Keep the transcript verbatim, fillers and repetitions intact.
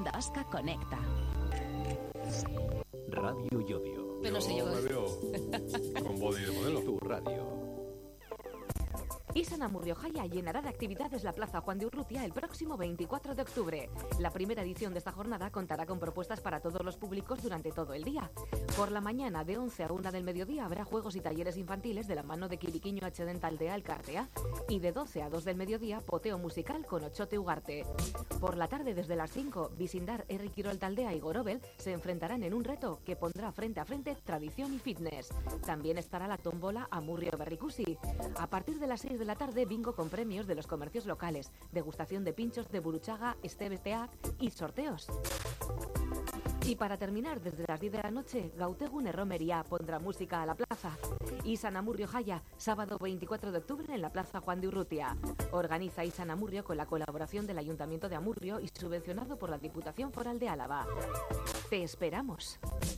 Onda Osca conecta. Radio Yodio. Pero no sé yo. me veo con body de modelo. Tu radio. Isan Amurriojaya llenará de actividades la Plaza Juan de Urrutia el próximo veinticuatro de octubre. La primera edición de esta jornada contará con propuestas para todos los públicos durante todo el día. Por la mañana, de once a una del mediodía, habrá juegos y talleres infantiles de la mano de Quiriquiño H. Taldea Elkartea, y de doce a dos del mediodía, poteo musical con Ochote Ugarte. Por la tarde, desde las cinco, Bisindar, Herri Quirol Taldea y Gorobel se enfrentarán en un reto que pondrá frente a frente tradición y fitness. También estará la tómbola Amurrio Berrikusi. A partir de las seis de la tarde, bingo con premios de los comercios locales, degustación de pinchos de Buruchaga, Estebeteac y sorteos. Y para terminar, desde las diez de la noche, Gautegune Romería pondrá música a la plaza. Isan Amurriojaya, sábado veinticuatro de octubre en la Plaza Juan de Urrutia. Organiza Isan Amurrio con la colaboración del Ayuntamiento de Amurrio y subvencionado por la Diputación Foral de Álava. ¡Te esperamos!